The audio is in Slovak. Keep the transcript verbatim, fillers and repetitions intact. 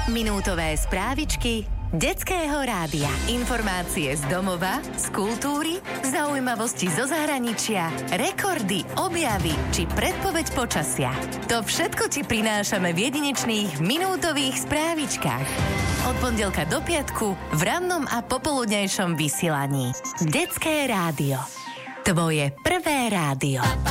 Minútové správičky detského rádia. Informácie z domova, z kultúry, zaujímavosti zo zahraničia, rekordy, objavy či predpoveď počasia. To všetko ti prinášame v jedinečných minútových správičkách. Od pondelka do piatku v rannom a popoludnejšom vysielaní. Detské rádio. Tvoje prvé rádio.